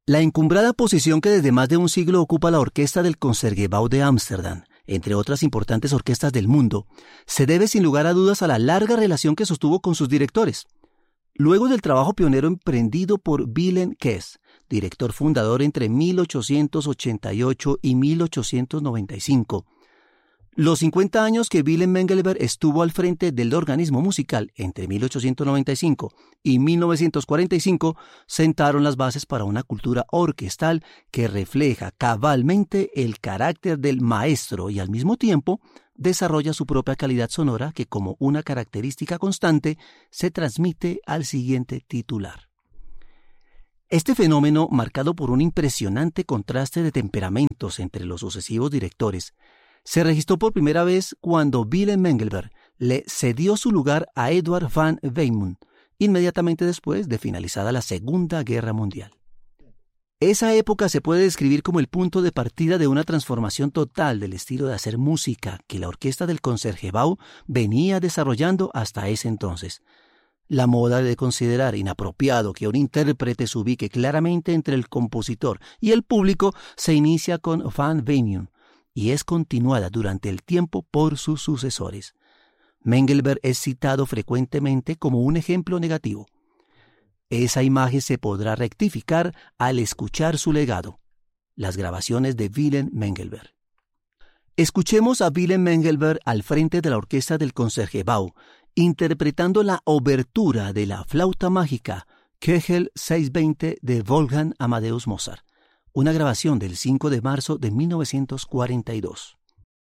La encumbrada posición que desde más de un siglo ocupa la orquesta del Concertgebouw de Ámsterdam, entre otras importantes orquestas del mundo, se debe sin lugar a dudas a la larga relación que sostuvo con sus directores. Luego del trabajo pionero emprendido por Willem Kees, director fundador entre 1888 y 1895, los 50 años que Willem Mengelberg estuvo al frente del organismo musical entre 1895 y 1945 sentaron las bases para una cultura orquestal que refleja cabalmente el carácter del maestro y al mismo tiempo desarrolla su propia calidad sonora que como una característica constante se transmite al siguiente titular. Este fenómeno, marcado por un impresionante contraste de temperamentos entre los sucesivos directores, se registró por primera vez cuando Willem Mengelberg le cedió su lugar a Eduard van Weymouth, inmediatamente después de finalizada la Segunda Guerra Mundial. Esa época se puede describir como el punto de partida de una transformación total del estilo de hacer música que la orquesta del Concertgebouw venía desarrollando hasta ese entonces. La moda de considerar inapropiado que un intérprete se ubique claramente entre el compositor y el público se inicia con Van Weymouth y es continuada durante el tiempo por sus sucesores. Mengelberg es citado frecuentemente como un ejemplo negativo. Esa imagen se podrá rectificar al escuchar su legado, las grabaciones de Willem Mengelberg. Escuchemos a Willem Mengelberg al frente de la orquesta del Concertgebouw, interpretando la obertura de la flauta mágica Köchel 620 de Wolfgang Amadeus Mozart, una grabación del 5 de marzo de 1942.